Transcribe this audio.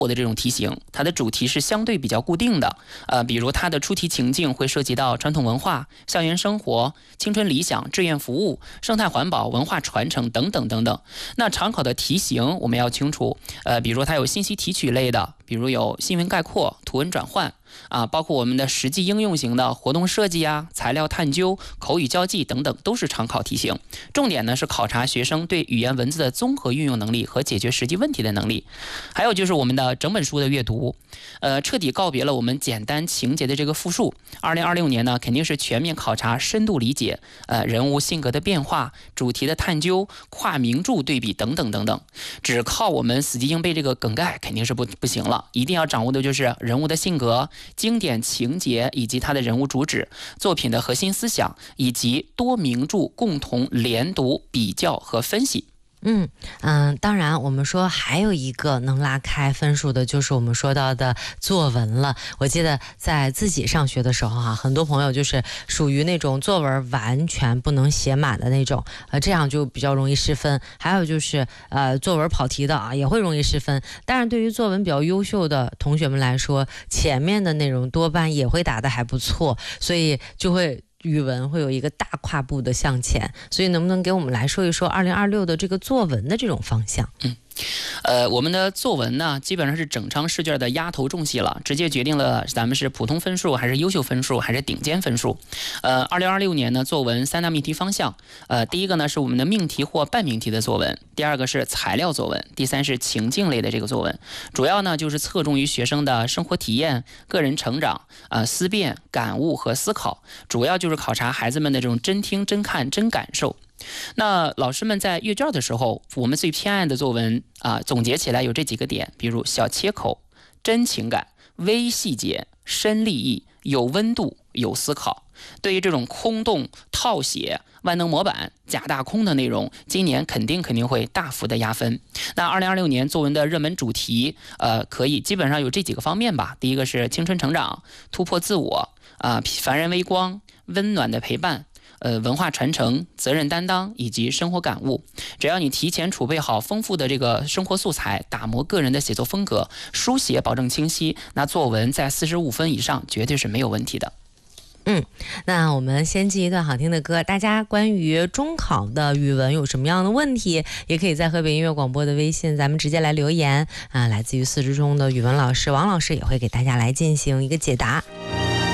活的这种题型，它的主题是相对比较固定的，比如它的出题情境会涉及到传统文化、校园生活、青春理想、志愿服务、生态环保、文化传承等等等等。那常考的题型我们要清楚，比如它有信息提取类的，比如有新闻概括、图文转换。包括我们的实际应用型的活动设计啊、材料探究、口语交际等等，都是常考题型。重点呢是考察学生对语言文字的综合运用能力和解决实际问题的能力。还有就是我们的整本书的阅读，彻底告别了我们简单情节的这个复述。2026年呢，肯定是全面考察深度理解，人物性格的变化、主题的探究、跨名著对比等等等等。只靠我们死记硬背这个梗概肯定是不行了，一定要掌握的就是人物的性格、经典情节以及它的人物主旨、作品的核心思想，以及多名著共同联读、比较和分析。 当然我们说还有一个能拉开分数的就是我们说到的作文了。我记得在自己上学的时候很多朋友就是属于那种作文完全不能写满的那种，这样就比较容易失分。还有就是作文跑题的也会容易失分。当然对于作文比较优秀的同学们来说，前面的内容多半也会打得还不错，所以就会语文会有一个大跨步的向前。所以能不能给我们来说一说2026的这个作文的这种方向？ 我们的作文呢，基本上是整张试卷的压头重戏了，直接决定了咱们是普通分数还是优秀分数还是顶尖分数。2026年呢，作文3大命题方向，第一个呢是我们的命题或半命题的作文，第二个是材料作文，第三是情境类的这个作文。主要呢就是侧重于学生的生活体验、个人成长、思辨、感悟和思考，主要就是考察孩子们的这种真听、真看、真感受。那老师们在阅卷的时候，我们最偏爱的作文总结起来有这几个点，比如小切口、真情感、微细节、深立意、有温度、有思考。对于这种空洞、套写、万能模板、假大空的内容，今年肯定会大幅的压分。那2026年作文的热门主题，可以基本上有这几个方面吧。第一个是青春成长、突破自我、凡人微光、温暖的陪伴。文化传承、责任担当以及生活感悟，只要你提前储备好丰富的这个生活素材，打磨个人的写作风格，书写保证清晰，那作文在45分以上绝对是没有问题的。 那我们先进一段好听的歌。大家关于中考的语文有什么样的问题，也可以在河北音乐广播的微信咱们直接来留言来自于4中的语文老师王老师也会给大家来进行一个解答。